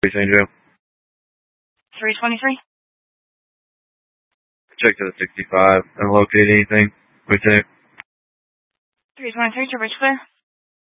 St. Joe. 323. Check to the 65. Unlocate anything. Lieutenant. 323, to bridge clear.